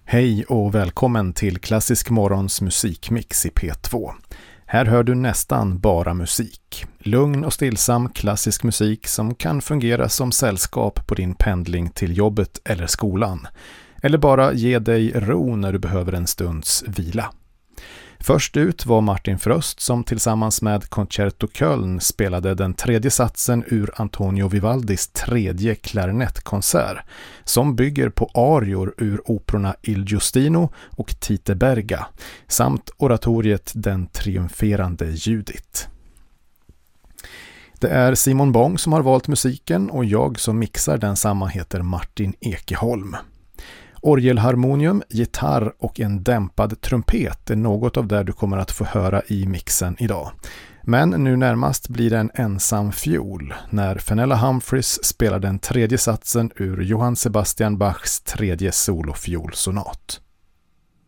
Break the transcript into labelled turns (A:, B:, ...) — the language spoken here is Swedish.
A: Hej och välkommen till Klassisk Morgons musikmix i P2. Här hör du nästan bara musik. Lugn och stillsam klassisk musik som kan fungera som sällskap på din pendling till jobbet eller skolan. Eller bara ge dig ro när du behöver en stunds vila. Först ut var Martin Fröst som tillsammans med Concerto Köln spelade den tredje satsen ur Antonio Vivaldis tredje klarinettkonsert som bygger på arior ur operorna Il Giustino och Tite Berga samt oratoriet Den triumferande Judith. Det är Simon Bång som har valt musiken och jag som mixar densamma heter Martin Ekeholm. Orgelharmonium, gitarr och en dämpad trumpet är något av det du kommer att få höra i mixen idag. Men nu närmast blir det en ensam fiol när Fenella Humphreys spelar den tredje satsen ur Johann Sebastian Bachs tredje solofiolsonat.